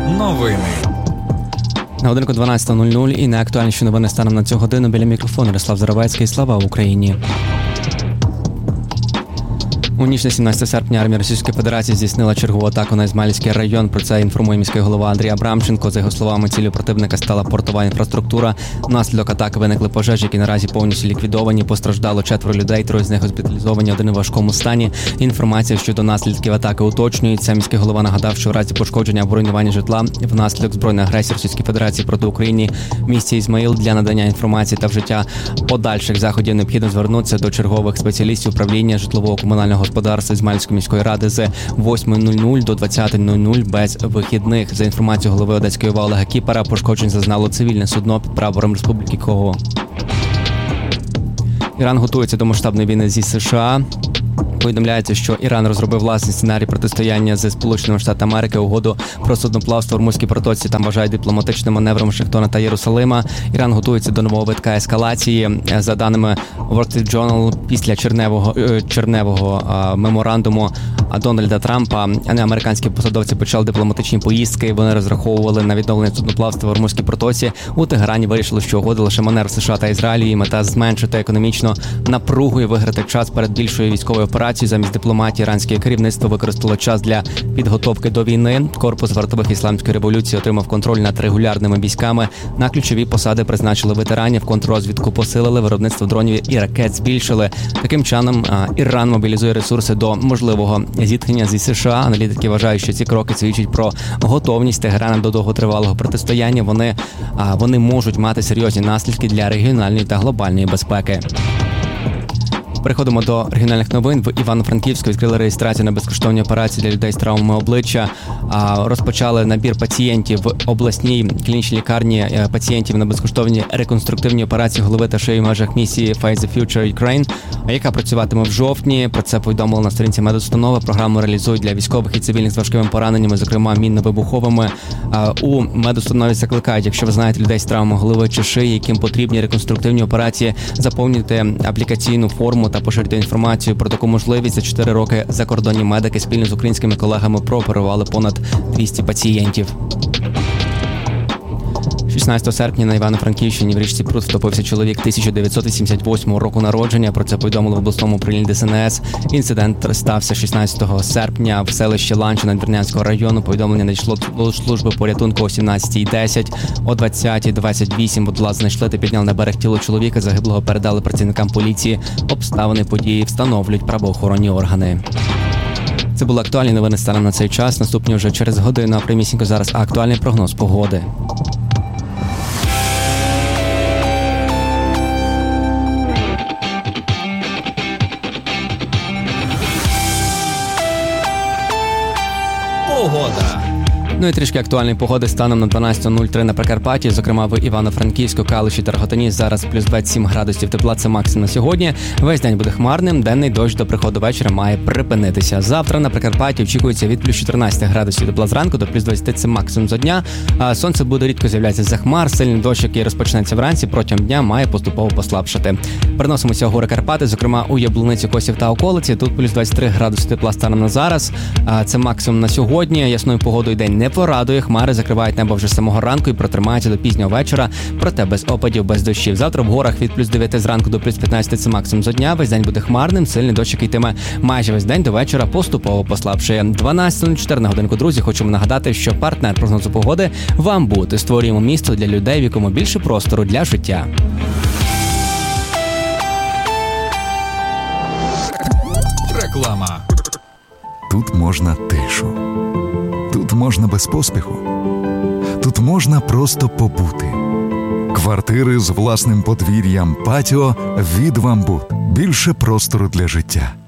Новини. На годинку 12:00 і найактуальніші новини станом на цю годину. Біля мікрофону Ярослав Заровецький. Слава Україні! У ніч на 17 серпня армія Російської Федерації здійснила чергову атаку на Ізмаїльський район. Про це інформує міський голова Андрій Абрамченко. За його словами, ціллю противника стала портова інфраструктура. Внаслідок атаки виникли пожежі, які наразі повністю ліквідовані. Постраждало 4 людей, 3 з них госпіталізовані, 1 у важкому стані. Інформація щодо наслідків атаки уточнюється. Міський голова нагадав, що в разі пошкодження або руйнування житла внаслідок збройної агресії Російської Федерації проти України в місті Ізмаїл для надання інформації та вжиття подальших заходів необхідно звернутися до чергових спеціалістів управління житлово-комунального господарства Ізмаїльської міської ради з 8:00 до 20:00 без вихідних. За інформацією голови Одеської ОВА Олега Кіпера, пошкоджень зазнало цивільне судно під прапором Республіки Конго. Іран готується до масштабної війни зі США. Повідомляється, що Іран розробив власний сценарій протистояння зі Сполученими Штатами Америки. Угоду про судноплавство в Ормузькій протоці там вважають дипломатичним маневром Вашингтона та Єрусалима. Іран готується до нового витка ескалації. За даними Wall Street Journal, після червневого меморандуму Дональда Трампа американські посадовці почали дипломатичні поїздки. Вони розраховували на відновлення судноплавства в Ормузькій протоці. У Тегерані вирішили, що угода лише маневр США та Ізраїлю. Її мета зменшити економічну напругу і виграти час перед більшою військовою операцією. Замість дипломатії іранське керівництво використало час для підготовки до війни. Корпус вартових Ісламської революції отримав контроль над регулярними військами. На ключові посади призначили ветеранів, контррозвідку посилили, виробництво дронів і ракет збільшили. Таким чином, Іран мобілізує ресурси до можливого зіткнення зі США. Аналітики вважають, що ці кроки свідчать про готовність Тегерана до довготривалого протистояння. Вони можуть мати серйозні наслідки для регіональної та глобальної безпеки. Переходимо до регіональних новин. В Івано-Франківську відкрили реєстрацію на безкоштовні операції для людей з травмами обличчя. Розпочали набір пацієнтів в обласній клінічній лікарні пацієнтів на безкоштовні реконструктивні операції голови та шиї в межах місії Fight the Future Ukraine, яка працюватиме в жовтні. Про це повідомили на сторінці медустанови. Програму реалізують для військових і цивільних з важкими пораненнями, зокрема мінно-вибуховими. У медустанові закликають, якщо ви знаєте людей з травмами голови чи шиї, яким потрібні реконструктивні операції, заповнюйте аплікаційну форму та поширюйте інформацію про таку можливість. За 4 роки закордонні медики спільно з українськими колегами прооперували понад 200 пацієнтів. 16 серпня на Івано-Франківщині в річці Прут втопився чоловік 1988 року народження. Про це повідомили в обласному управлінні ДСНС. Інцидент стався 16 серпня в селищі Ланчина Надвірнянського району. Повідомлення надійшло до служби порятунку о 17:10. О 20:28 водолаз знайшли та підняли на берег тіло чоловіка. Загиблого передали працівникам поліції. Обставини події встановлюють правоохоронні органи. Це були актуальні новини станом на цей час. Наступні вже через годину. А прямісінько зараз актуальний прогноз погоди. Погода. Ну і трішки актуальної погоди станом на 12:03 на Прикарпатті, зокрема в Івано-Франківську, Калуші та Рогатині. Зараз плюс 27 градусів тепла, це максимум на сьогодні. Весь день буде хмарним, денний дощ до приходу вечора має припинитися. Завтра на Прикарпатті очікується від плюс 14 градусів тепла зранку до плюс 20, це максимум за дня. А сонце буде рідко з'являтися за хмар, сильний дощ, який розпочнеться вранці, протягом дня має поступово послабшати. Переносимося у гори Карпати, зокрема у Яблуниці, Косів та околиці. Тут плюс 23 градуси тепла станом на зараз. Це максимум на сьогодні. Ясною погодою день не порадує. Хмари закривають небо вже з самого ранку і протримаються до пізнього вечора, проте без опадів, без дощів. Завтра в горах від плюс 9 зранку до плюс 15 це максимум за дня. Весь день буде хмарним, сильний дощ, який йтиме майже весь день, до вечора поступово послабшає. 12:04 на годинку, друзі. Хочемо нагадати, що партнер прогнозу погоди вам бути. Створюємо місто для людей, в якому більше простору для життя. Реклама. Тут можна тишу. Тут можна без поспіху. Тут можна просто побути. Квартири з власним подвір'ям, патіо від «Вамбут». Більше простору для життя.